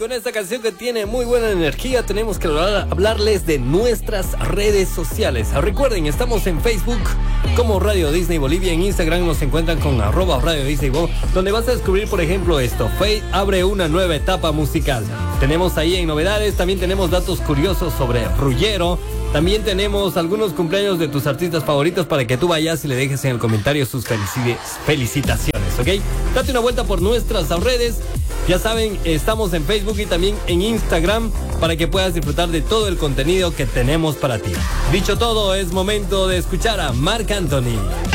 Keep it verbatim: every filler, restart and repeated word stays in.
con esta canción que tiene muy buena energía, tenemos que hablar, hablarles de nuestras redes sociales. Recuerden, estamos en Facebook como Radio Disney Bolivia, en Instagram nos encuentran con arroba Radio Disney Bo, donde vas a descubrir, por ejemplo, esto: Faith abre una nueva etapa musical. Tenemos ahí en novedades, también tenemos datos curiosos sobre Ruggiero, también tenemos algunos cumpleaños de tus artistas favoritos para que tú vayas y le dejes en el comentario sus felici- felicitaciones, ¿ok? Date una vuelta por nuestras redes. Ya saben, estamos en Facebook y también en Instagram para que puedas disfrutar de todo el contenido que tenemos para ti. Dicho todo, es momento de escuchar a Marc Anthony.